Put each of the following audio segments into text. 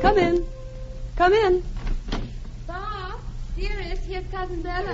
Come in. Come in. Bob, dearest, here's Cousin Bella.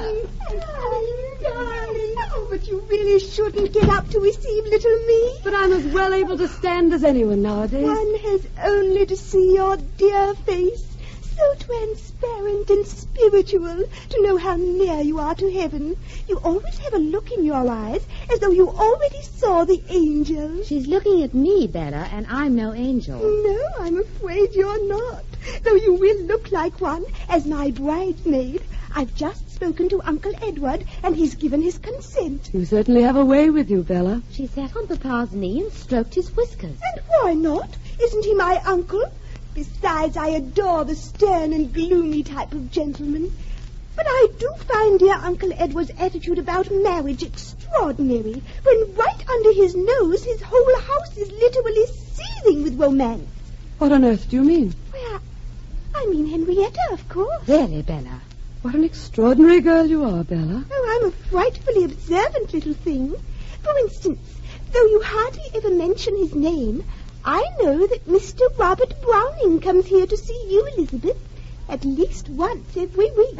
Darling. Oh, but you really shouldn't get up to receive little me. But I'm as well able to stand as anyone nowadays. One has only to see your dear face, so transparent and spiritual, to know how near you are to heaven. You always have a look in your eyes as though you already saw the angel. She's looking at me, Bella, and I'm no angel. No, I'm afraid you're not, though you will look like one as my bridesmaid. I've just spoken to Uncle Edward, and he's given his consent. You certainly have a way with you, Bella. She sat on Papa's knee and stroked his whiskers. And why not? Isn't he my uncle? Besides, I adore the stern and gloomy type of gentleman. But I do find dear Uncle Edward's attitude about marriage extraordinary, when right under his nose his whole house is literally seething with romance. What on earth do you mean? Well, I mean Henrietta, of course. Really, Bella? What an extraordinary girl you are, Bella. Oh, I'm a frightfully observant little thing. For instance, though you hardly ever mention his name, I know that Mr. Robert Browning comes here to see you, Elizabeth, at least once every week.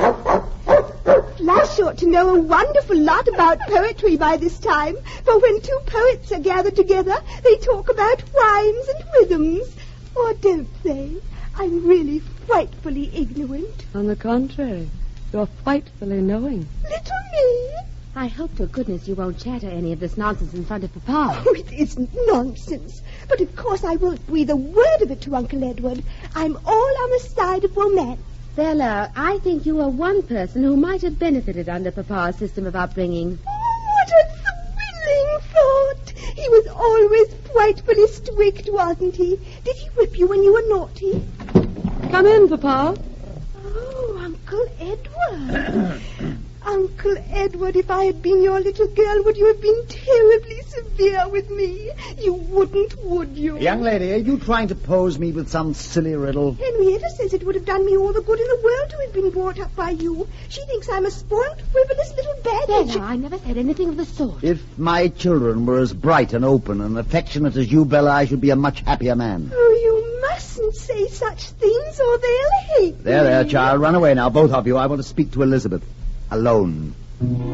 Flash ought to know a wonderful lot about poetry by this time, for when two poets are gathered together, they talk about rhymes and rhythms. Or don't they? I'm really frightfully ignorant. On the contrary, you're frightfully knowing. Little me? I hope to goodness you won't chatter any of this nonsense in front of Papa. Oh, it isn't nonsense. But of course I won't breathe a word of it to Uncle Edward. I'm all on the side of romance. Bella, I think you are one person who might have benefited under Papa's system of upbringing. Oh, what a thrilling thought. He was always frightfully strict, wasn't he? Did he whip you when you were naughty? Come in, Papa. Oh, Uncle Edward. Uncle Edward, if I had been your little girl, would you have been terribly severe with me? You wouldn't, would you? Young lady, are you trying to pose me with some silly riddle? Henrietta says it would have done me all the good in the world to have been brought up by you. She thinks I'm a spoiled, frivolous little baggage. Bella, I never said anything of the sort. If my children were as bright and open and affectionate as you, Bella, I should be a much happier man. Oh, you mustn't say such things or they'll hate me. There, child. Run away now, both of you. I want to speak to Elizabeth. Alone.